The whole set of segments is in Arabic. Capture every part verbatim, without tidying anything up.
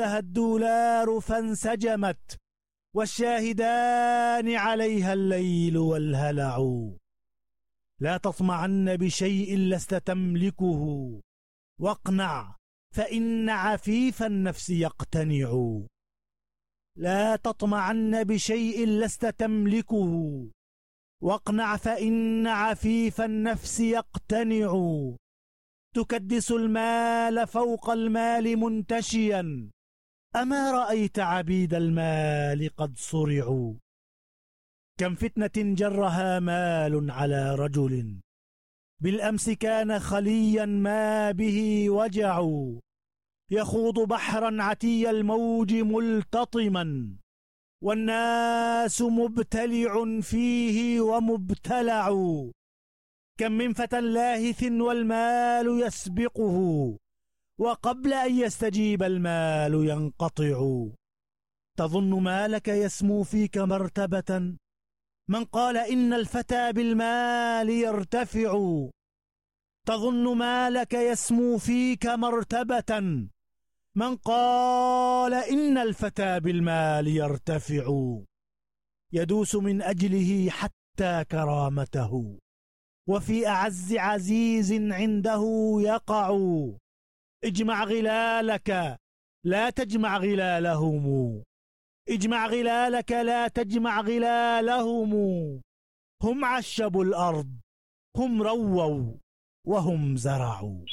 الدولار فانسجمت والشاهدان عليها الليل والهلع. لا تطمعن بشيء لست تملكه واقنع فإن عفيف النفس يقتنع. لا تطمعن بشيء لست تملكه واقنع فإن عفيف النفس يقتنع. تكدس المال فوق المال منتشيا، أما رأيت عبيد المال قد صرعوا. كم فتنة جرها مال على رجل، بالأمس كان خليا ما به وجع. يخوض بحرا عتي الموج ملتطما، والناس مبتلع فيه ومبتلع. كم من فتى لاهث والمال يسبقه، وقبل أن يستجيب المال ينقطع. تظن مالك يسمو فيك مرتبة، من قال إن الفتى بالمال يرتفع. تظن مالك يسمو فيك مرتبة، من قال إن الفتى بالمال يرتفع. يدوس من أجله حتى كرامته، وفي أعز عزيز عنده يقع. اجمع غلالك لا تجمع غلالهم، اجمع غلالك لا تجمع غلالهم. هم عشبوا الأرض، هم رووا، وهم زرعوا.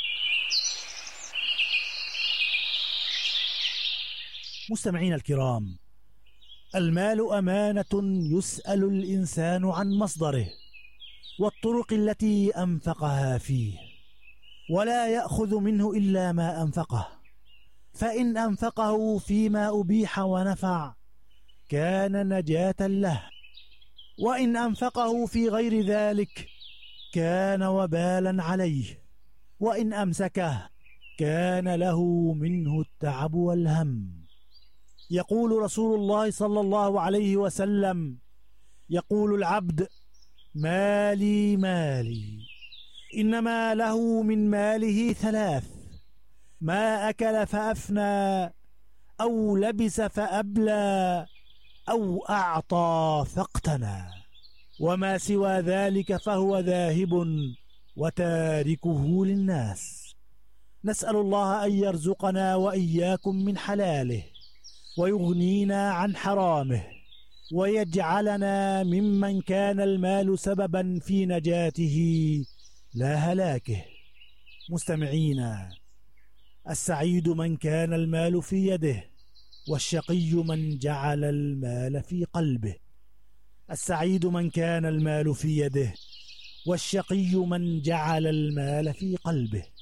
مستمعين الكرام، المال أمانة يسأل الإنسان عن مصدره والطرق التي أنفقها فيه، ولا يأخذ منه إلا ما أنفقه. فإن أنفقه فيما أبيح ونفع كان نجاة له، وإن أنفقه في غير ذلك كان وبالا عليه، وإن أمسكه كان له منه التعب والهم. يقول رسول الله صلى الله عليه وسلم: يقول العبد: مالي مالي، إنما له من ماله ثلاث: ما أكل فأفنى، أو لبس فأبلى، أو أعطى فاقتنى، وما سوى ذلك فهو ذاهب وتاركه للناس. نسأل الله أن يرزقنا وإياكم من حلاله، ويغنينا عن حرامه، ويجعلنا ممن كان المال سببا في نجاته لا هلاكه. مستمعينا، السعيد من كان المال في يده، والشقي من جعل المال في قلبه. السعيد من كان المال في يده، والشقي من جعل المال في قلبه.